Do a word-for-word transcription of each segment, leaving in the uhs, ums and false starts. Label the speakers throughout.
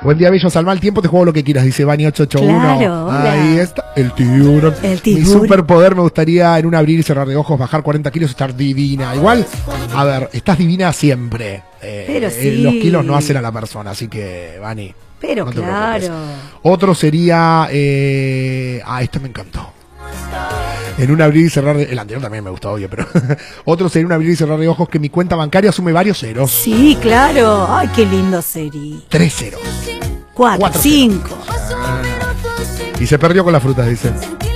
Speaker 1: Buen día, bellos, al mal tiempo te juego lo que quieras, dice Bani ocho ocho uno.
Speaker 2: Claro,
Speaker 1: ahí está, el tiburón.
Speaker 2: El tiburón.
Speaker 1: Mi superpoder me gustaría en un abrir y cerrar de ojos bajar cuarenta kilos y estar divina. Igual, a ver, estás divina siempre. Eh,
Speaker 2: Pero
Speaker 1: eh,
Speaker 2: sí.
Speaker 1: Los kilos no hacen a la persona, así que, Bani.
Speaker 2: Pero
Speaker 1: no te
Speaker 2: claro.
Speaker 1: preocupes. Otro sería... Eh, ah, este me encantó. En un abrir y cerrar de... El anterior también me gustó, obvio, pero... Otro sería un abrir y cerrar de ojos que mi cuenta bancaria asume varios ceros.
Speaker 2: Sí, claro. Ay, qué lindo sería.
Speaker 1: Tres ceros.
Speaker 2: Cuatro,
Speaker 1: Cuatro
Speaker 2: cinco.
Speaker 1: Ah. Y se perdió con las frutas, dice.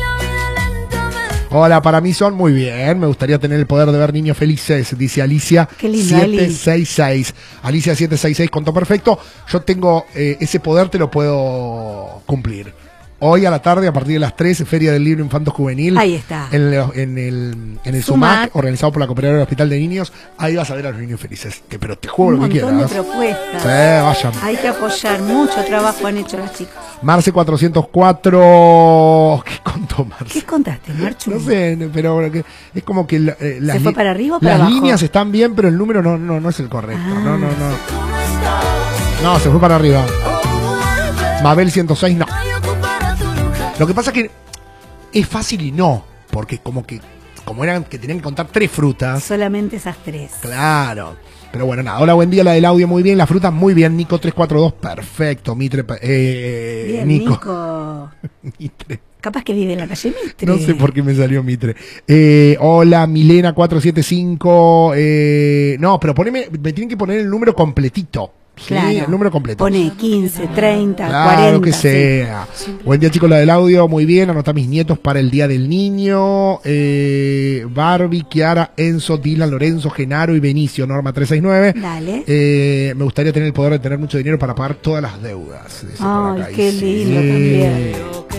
Speaker 1: Hola, para mí son muy bien. Me gustaría tener el poder de ver niños felices, dice Alicia.
Speaker 2: Qué linda,
Speaker 1: siete seis seis. Alicia siete seis seis, contó perfecto. Yo tengo eh, ese poder, te lo puedo cumplir. Hoy a la tarde, a partir de las tres, Feria del Libro Infanto Juvenil.
Speaker 2: Ahí está.
Speaker 1: En, el- en el, en el
Speaker 2: Sumac.
Speaker 1: SUMAC, organizado por la Cooperativa del Hospital de Niños. Ahí vas a ver a los niños felices. Que, pero te juego
Speaker 2: Un
Speaker 1: lo que
Speaker 2: montón de
Speaker 1: quieras.
Speaker 2: propuestas.
Speaker 1: Sí, vayan.
Speaker 2: Hay que apoyar. Mucho trabajo han hecho las chicas.
Speaker 1: Marce cuatrocientos cuatro. ¿Qué contó Marce?
Speaker 2: ¿Qué contaste, Marchu?
Speaker 1: No sé, pero que- es como que la- eh, las,
Speaker 2: ¿Se fue
Speaker 1: li-
Speaker 2: para arriba o para
Speaker 1: las
Speaker 2: abajo?
Speaker 1: líneas están bien, pero el número no, no, no es el correcto.
Speaker 2: Ah.
Speaker 1: No, no, no. No, se fue para arriba. Mabel ciento seis, no. Lo que pasa es que es fácil y no, porque como que como eran que tenían que contar tres frutas.
Speaker 2: Solamente esas tres.
Speaker 1: Claro. Pero bueno, nada. Hola, buen día, la del audio muy bien, la fruta muy bien. Nico tres cuatro dos, perfecto. Mitre, eh,
Speaker 2: Bien,
Speaker 1: Nico.
Speaker 2: Nico.
Speaker 1: Mitre.
Speaker 2: Capaz que vive en la calle Mitre.
Speaker 1: No sé por qué me salió Mitre. Eh, hola, Milena cuatro siete cinco. Eh, no, pero poneme, me tienen que poner el número completito. Sí,
Speaker 2: Claro.
Speaker 1: el número completo.
Speaker 2: Pone quince, treinta,
Speaker 1: Claro,
Speaker 2: cuarenta.
Speaker 1: que
Speaker 2: sí.
Speaker 1: sea. Buen día, chicos, la del audio, muy bien. Anota a mis nietos para el Día del Niño. Eh, Barbie, Kiara, Enzo, Dylan, Lorenzo, Genaro y Benicio, Norma trescientos sesenta y nueve.
Speaker 2: Dale.
Speaker 1: Eh, me gustaría tener el poder de tener mucho dinero para pagar todas las deudas. Dice por
Speaker 2: Ay,
Speaker 1: acá. Y
Speaker 2: qué
Speaker 1: sí.
Speaker 2: lindo también.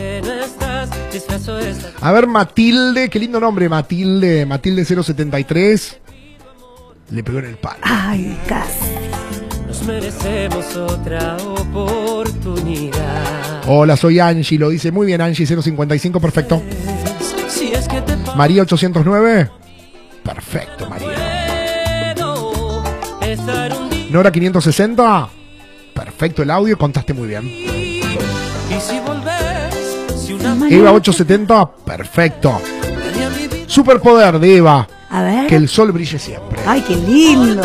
Speaker 1: A ver, Matilde, qué lindo nombre, Matilde. Matilde cero setenta y tres. Le pegó en el palo.
Speaker 2: Ay, casi.
Speaker 3: Nos merecemos otra oportunidad.
Speaker 1: Hola, soy Angie, lo dice muy bien Angie, cero cincuenta y cinco, perfecto.
Speaker 3: Si es que te
Speaker 1: María ochocientos nueve, perfecto, María.
Speaker 3: puedo estar un día
Speaker 1: Nora quinientos sesenta, perfecto el audio, contaste muy bien.
Speaker 3: y si volvés, si una
Speaker 1: Eva ochocientos setenta, perfecto.
Speaker 3: mañana mi vida
Speaker 1: Superpoder de Eva,
Speaker 2: A ver.
Speaker 1: que el sol brille siempre.
Speaker 2: Ay, qué lindo.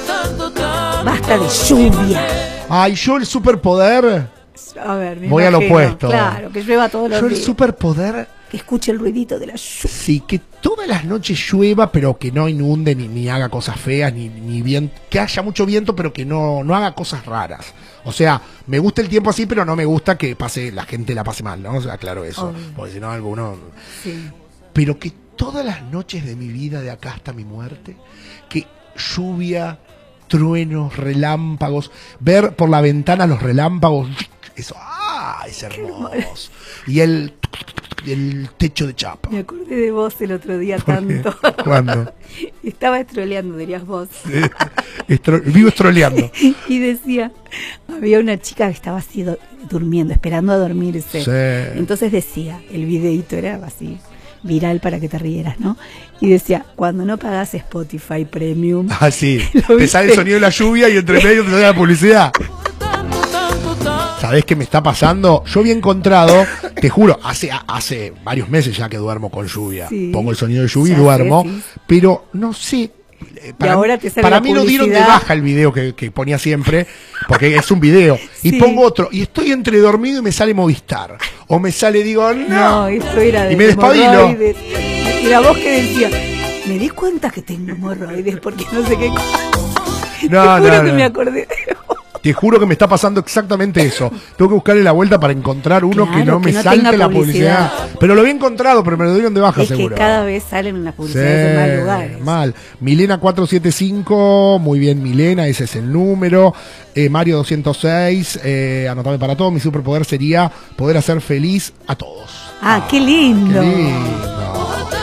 Speaker 2: Basta de lluvia.
Speaker 1: Ay, yo el superpoder,
Speaker 2: A ver, me
Speaker 1: voy a lo
Speaker 2: imagino.
Speaker 1: opuesto.
Speaker 2: Claro, que llueva todos los
Speaker 1: yo el
Speaker 2: días.
Speaker 1: superpoder,
Speaker 2: Que escuche el ruidito de la lluvia.
Speaker 1: sí, que todas las noches llueva, pero que no inunde ni, ni haga cosas feas, ni, ni viento, que haya mucho viento, pero que no, no haga cosas raras. O sea, me gusta el tiempo así, pero no me gusta que pase, la gente la pase mal, ¿no? O sea, claro eso,
Speaker 2: Obvio.
Speaker 1: porque si no alguno...
Speaker 2: Sí.
Speaker 1: Pero que todas las noches de mi vida, de acá hasta mi muerte, que lluvia, truenos, relámpagos, ver por la ventana los relámpagos, eso, ¡ah! Es hermoso. Y el, el techo de chapa.
Speaker 2: Me acordé de vos el otro día tanto.
Speaker 1: ¿Cuándo?
Speaker 2: Estaba estroleando, dirías vos.
Speaker 1: Estro- vivo estroleando.
Speaker 2: Y decía, había una chica que estaba así do- durmiendo, esperando a dormirse.
Speaker 1: Sí.
Speaker 2: Entonces decía, el videíto era así, viral para que te rieras, ¿no? Y decía, cuando no pagás Spotify Premium,
Speaker 1: Ah, sí.
Speaker 2: ¿Lo
Speaker 1: Te
Speaker 2: viste?
Speaker 1: sale el sonido de la lluvia y entre medio te sale la publicidad. ¿Sabés qué me está pasando? Yo había encontrado, te juro, hace, hace varios meses ya que duermo con lluvia.
Speaker 2: Sí.
Speaker 1: Pongo el sonido de lluvia y
Speaker 2: Ya sé,
Speaker 1: duermo,
Speaker 2: sí.
Speaker 1: pero no sé. eh, Para,
Speaker 2: ahora te sale
Speaker 1: para
Speaker 2: la
Speaker 1: mí no dieron de
Speaker 2: publicidad.
Speaker 1: baja el video que, que ponía siempre, porque es un video. Y
Speaker 2: Sí.
Speaker 1: pongo otro, y estoy entre dormido y me sale Movistar. O me sale, digo, no.
Speaker 2: no, eso era de
Speaker 1: Y me despabilo.
Speaker 2: hemorroides. Y la voz que decía, me di cuenta que tengo hemorroides porque no sé qué cosa.
Speaker 1: No,
Speaker 2: Te juro
Speaker 1: no,
Speaker 2: que
Speaker 1: no.
Speaker 2: me acordé de vos.
Speaker 1: Te juro que me está pasando exactamente eso. Tengo que buscarle la vuelta para encontrar uno
Speaker 2: Claro,
Speaker 1: que no me
Speaker 2: que no
Speaker 1: salte
Speaker 2: tenga
Speaker 1: la publicidad.
Speaker 2: publicidad.
Speaker 1: Pero lo había encontrado, pero me lo dieron de baja
Speaker 2: Es
Speaker 1: seguro.
Speaker 2: que cada vez salen unas
Speaker 1: Sí,
Speaker 2: publicidades en más lugares.
Speaker 1: mal. Milena cuatrocientos setenta y cinco, muy bien Milena, ese es el número. Eh, Mario doscientos seis, eh, anotame para todo. Mi superpoder sería poder hacer feliz a todos.
Speaker 2: Ah, qué lindo.
Speaker 1: Qué lindo.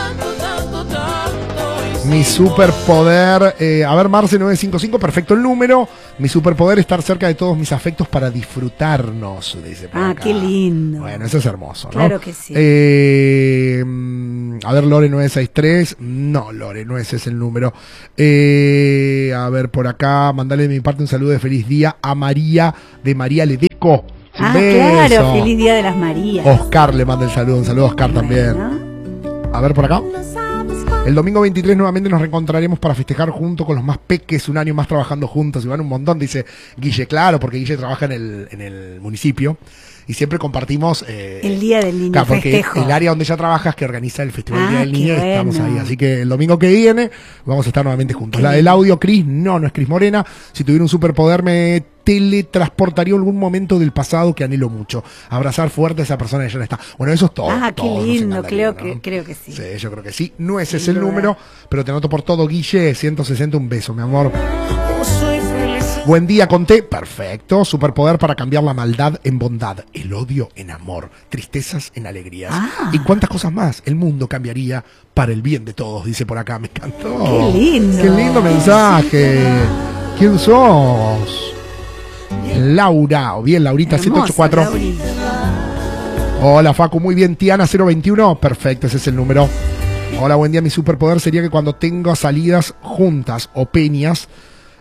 Speaker 1: Mi superpoder, eh, a ver, Marce nueve cinco cinco, perfecto el número. Mi superpoder, estar cerca de todos mis afectos para disfrutarnos, dice por
Speaker 2: Ah,
Speaker 1: acá.
Speaker 2: qué lindo.
Speaker 1: Bueno, eso es hermoso, ¿no?
Speaker 2: Claro que sí.
Speaker 1: Eh, mm, a ver, Lore nueve seis tres, no, Lore, no ese es el número. Eh, a ver, por acá, mandale de mi parte un saludo de feliz día a María, de María Ledesma. Checo. Un
Speaker 2: Ah,
Speaker 1: beso.
Speaker 2: claro, feliz Día de las Marías.
Speaker 1: Oscar le manda el saludo. Un saludo a Oscar también.
Speaker 2: Bueno.
Speaker 1: A ver por acá. El domingo veintitrés nuevamente nos reencontraremos para festejar junto con los más peques, un año más trabajando juntos. Y van un montón, dice Guille. Claro, porque Guille trabaja en el, en el municipio y siempre compartimos eh,
Speaker 2: El Día del Niño,
Speaker 1: claro, porque
Speaker 2: festejo.
Speaker 1: el área donde ella trabaja es que organiza el Festival
Speaker 2: Ah,
Speaker 1: Día del
Speaker 2: qué
Speaker 1: Niño y
Speaker 2: bueno.
Speaker 1: estamos ahí. Así que el domingo que viene vamos a estar nuevamente juntos.
Speaker 2: Qué
Speaker 1: La del
Speaker 2: lindo.
Speaker 1: audio, Cris, no, no es Cris Morena. Si tuviera un superpoder me teletransportaría a algún momento del pasado que anhelo mucho. Abrazar fuerte a esa persona que ya no está. Bueno, eso es todo.
Speaker 2: Ah, qué
Speaker 1: todos nos
Speaker 2: lindo,
Speaker 1: encantaría,
Speaker 2: creo que- creo que sí.
Speaker 1: Sí, yo creo que sí. No ese es
Speaker 2: Sin
Speaker 1: el
Speaker 2: duda.
Speaker 1: número, pero te anoto por todo, Guille. ciento sesenta, un beso, mi amor.
Speaker 3: Soy feliz.
Speaker 1: Buen día, conté. Perfecto. Superpoder para cambiar la maldad en bondad, el odio en amor, tristezas en alegrías.
Speaker 2: Ah.
Speaker 1: ¿Y cuántas cosas más? El mundo cambiaría para el bien de todos, dice por acá. Me encantó.
Speaker 2: Qué lindo.
Speaker 1: Qué lindo mensaje. ¿Quién sos? Laura. O bien, Laurita
Speaker 2: Hermoso,
Speaker 1: siete ocho cuatro.
Speaker 2: Laurita.
Speaker 1: Hola, Facu. Muy bien. Tiana cero veintiuno. Perfecto, ese es el número. Hola, buen día. Mi superpoder sería que cuando tenga salidas juntas o peñas,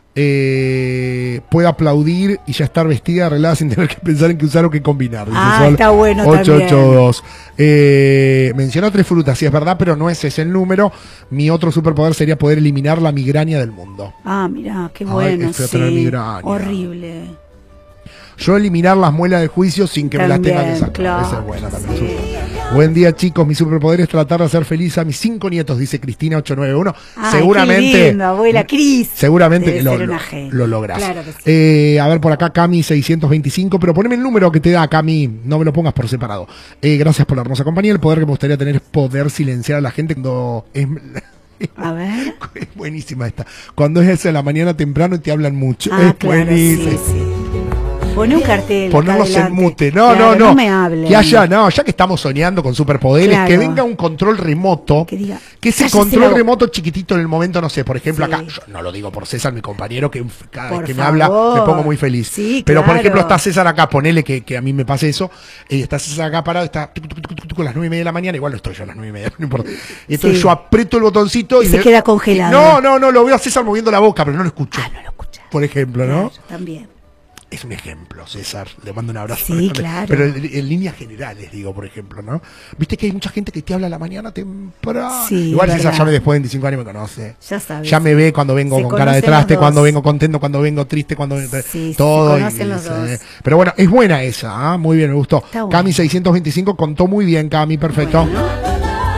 Speaker 1: eh, pueda aplaudir y ya estar vestida, arreglada sin tener que pensar en qué usar o qué combinar. Dice
Speaker 2: Ah,
Speaker 1: Sol
Speaker 2: está bueno
Speaker 1: ocho ocho
Speaker 2: también.
Speaker 1: dos. Eh, mencionó tres frutas, sí es verdad, pero no ese es el número. Mi otro superpoder sería poder eliminar la migraña del mundo.
Speaker 2: Ah, mirá, qué
Speaker 1: Ay,
Speaker 2: bueno,
Speaker 1: es feo
Speaker 2: sí.
Speaker 1: tener migraña.
Speaker 2: Horrible.
Speaker 1: Yo eliminar las muelas del juicio sin que me las tenga que
Speaker 2: También,
Speaker 1: sacar.
Speaker 2: claro,
Speaker 1: Esa es buena también.
Speaker 2: sí.
Speaker 1: Súper. Buen día, chicos. Mi superpoder es tratar de hacer feliz a mis cinco nietos, dice Cristina ocho nueve uno.
Speaker 2: Ay,
Speaker 1: Seguramente.
Speaker 2: qué lindo, abuela Cris.
Speaker 1: Seguramente
Speaker 2: Debe
Speaker 1: que lo,
Speaker 2: ser
Speaker 1: lo,
Speaker 2: una genia.
Speaker 1: lo logras.
Speaker 2: Claro que sí.
Speaker 1: Eh, a ver, por acá, Cami seiscientos veinticinco. Pero poneme el número que te da, Cami. No me lo pongas por separado. Eh, gracias por la hermosa compañía. El poder que me gustaría tener es poder silenciar a la gente cuando es.
Speaker 2: A ver.
Speaker 1: Es buenísima esta. Cuando es esa de la mañana temprano y te hablan mucho.
Speaker 2: Ah,
Speaker 1: es
Speaker 2: claro,
Speaker 1: buenísima.
Speaker 2: sí, sí. Pone un cartel. acá
Speaker 1: Ponerlos en
Speaker 2: adelante.
Speaker 1: mute. No,
Speaker 2: Claro,
Speaker 1: no, no.
Speaker 2: No me hablen.
Speaker 1: Que haya, no, ya que estamos soñando con superpoderes,
Speaker 2: Claro.
Speaker 1: que venga un control remoto.
Speaker 2: Que diga,
Speaker 1: que ese
Speaker 2: "Cállese
Speaker 1: control
Speaker 2: la boca".
Speaker 1: remoto chiquitito en el momento, no sé, por ejemplo,
Speaker 2: Sí.
Speaker 1: acá, yo no lo digo por César, mi compañero, que cada
Speaker 2: Por
Speaker 1: vez que me habla
Speaker 2: favor.
Speaker 1: me pongo muy feliz.
Speaker 2: Sí,
Speaker 1: Pero por
Speaker 2: claro.
Speaker 1: ejemplo, está César acá, ponele que, que a mí me pase eso, y está César acá parado, está tuc, tuc, tuc, tuc, tuc, a las nueve y media de la mañana, igual no estoy yo a las nueve y media, no importa. Y entonces
Speaker 2: Sí.
Speaker 1: yo aprieto el botoncito y
Speaker 2: Y se
Speaker 1: me-
Speaker 2: queda congelado.
Speaker 1: No, no, no, lo veo a César moviendo la boca, pero no lo escucho.
Speaker 2: Ah, no lo escuchas.
Speaker 1: Por ejemplo, ¿no?
Speaker 2: Claro, también.
Speaker 1: Es un ejemplo, César. Le mando un abrazo.
Speaker 2: Sí, claro.
Speaker 1: Pero en, en líneas generales, digo, por ejemplo, ¿no? Viste que hay mucha gente que te habla a la mañana temprano.
Speaker 2: Sí,
Speaker 1: Igual
Speaker 2: verdad.
Speaker 1: César ya me después de veinticinco años me conoce.
Speaker 2: Ya sabes.
Speaker 1: Ya me ve cuando vengo
Speaker 2: Se
Speaker 1: con cara de
Speaker 2: conocen
Speaker 1: traste,
Speaker 2: los
Speaker 1: cuando
Speaker 2: dos.
Speaker 1: vengo contento, cuando vengo triste, cuando
Speaker 2: Sí,
Speaker 1: todo.
Speaker 2: se
Speaker 1: y
Speaker 2: conocen los
Speaker 1: dice,
Speaker 2: dos.
Speaker 1: eh. Pero bueno, es buena esa, ¿ah? Muy bien, me gustó.
Speaker 2: Está bueno.
Speaker 1: Cami seiscientos veinticinco contó muy bien, Cami, perfecto.
Speaker 2: Bueno.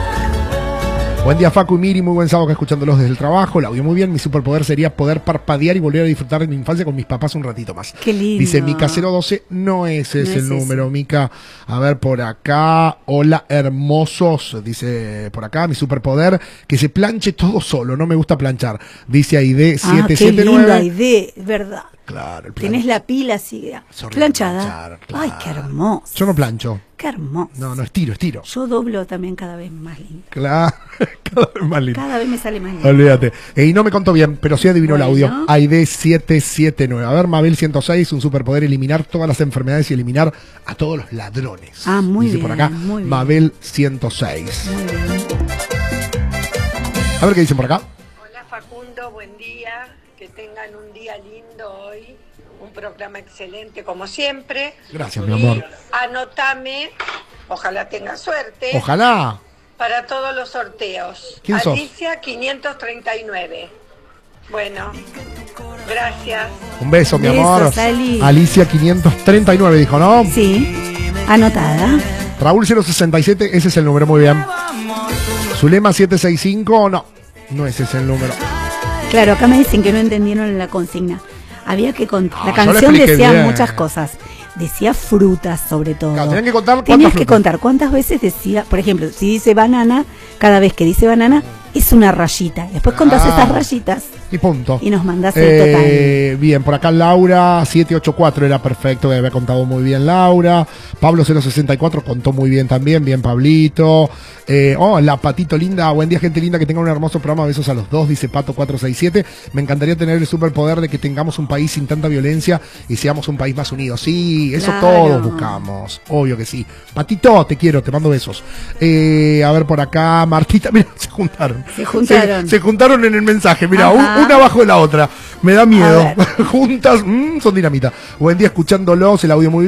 Speaker 1: Buen día, Facu y Miri, muy buen sábado acá escuchándolos desde el trabajo. La audio muy bien. Mi superpoder sería poder parpadear y volver a disfrutar de mi infancia con mis papás un ratito más.
Speaker 2: Qué lindo.
Speaker 1: Dice Mica cero doce, no ese es
Speaker 2: No
Speaker 1: el
Speaker 2: es ese.
Speaker 1: número, Mica. A ver, por acá, hola hermosos, dice por acá, mi superpoder, que se planche todo solo, no me gusta planchar. Dice Aide
Speaker 2: Ah,
Speaker 1: siete
Speaker 2: qué
Speaker 1: siete
Speaker 2: linda
Speaker 1: nueve.
Speaker 2: idea, es verdad.
Speaker 1: Claro, el
Speaker 2: Tenés
Speaker 1: plan-
Speaker 2: la pila así,
Speaker 1: Es horrible
Speaker 2: planchada.
Speaker 1: planchar, claro.
Speaker 2: Ay, qué hermoso.
Speaker 1: Yo no plancho,
Speaker 2: Qué hermoso.
Speaker 1: no, no, estiro, estiro.
Speaker 2: Yo doblo también cada vez más lindo.
Speaker 1: Claro, cada vez más lindo.
Speaker 2: Cada vez me sale más lindo.
Speaker 1: Olvídate. Eh, y no me contó bien, pero sí adivinó
Speaker 2: Bueno.
Speaker 1: el audio. Aide siete siete nueve. A ver, Mabel ciento seis, un superpoder, eliminar todas las enfermedades y eliminar a todos los ladrones.
Speaker 2: Ah, muy
Speaker 1: Dice
Speaker 2: bien,
Speaker 1: por acá,
Speaker 2: muy bien.
Speaker 1: Mabel ciento seis.
Speaker 2: Muy bien.
Speaker 1: A ver qué dicen por acá.
Speaker 4: Hola Facundo, buen día, que tengan un día lindo hoy, un programa excelente como siempre.
Speaker 1: Gracias, mi amor.
Speaker 4: Anotame, ojalá tenga suerte,
Speaker 1: Ojalá.
Speaker 4: para todos los sorteos.
Speaker 1: ¿Quién sos?
Speaker 4: Alicia quinientos treinta y nueve. Bueno, gracias.
Speaker 1: Un beso, mi
Speaker 2: Besos,
Speaker 1: amor.
Speaker 2: Ali.
Speaker 1: Alicia quinientos treinta y nueve dijo, ¿no?
Speaker 2: Sí, anotada.
Speaker 1: Raúl cero sesenta y siete, ese es el número, muy bien. Zulema siete sesenta y cinco, no. No ese es el número.
Speaker 2: Claro, acá me dicen que no entendieron la consigna. Había que contar.
Speaker 1: No,
Speaker 2: La
Speaker 1: yo la
Speaker 2: canción
Speaker 1: expliqué
Speaker 2: decía
Speaker 1: bien.
Speaker 2: muchas cosas. Decía frutas, sobre todo.
Speaker 1: Claro, tenían que contar cuántas
Speaker 2: Tenías que
Speaker 1: frutas.
Speaker 2: contar cuántas veces decía, por ejemplo, si dice banana, cada vez que dice banana es una rayita. Después contás
Speaker 1: Ah.
Speaker 2: esas rayitas
Speaker 1: Y punto.
Speaker 2: y nos mandás el
Speaker 1: Eh, bien, por acá Laura siete ocho cuatro era perfecto, había contado muy bien Laura. Pablo cero sesenta y cuatro contó muy bien también, bien Pablito. Eh, oh, la Patito linda, buen día gente linda, que tengan un hermoso programa, besos a los dos, dice Pato cuatro seis siete. Me encantaría tener el superpoder de que tengamos un país sin tanta violencia y seamos un país más unido. Sí, eso
Speaker 2: Claro.
Speaker 1: todos buscamos, obvio que sí. Patito, te quiero, te mando besos. Eh, a ver por acá, Martita, mira, se juntaron.
Speaker 2: Se juntaron.
Speaker 1: Se, se juntaron en el mensaje, mira, un-
Speaker 2: Ajá.
Speaker 1: una abajo de la otra. Me da miedo.
Speaker 2: A ver.
Speaker 1: Juntas, mm, son dinamita. Buen día escuchándolos, el audio muy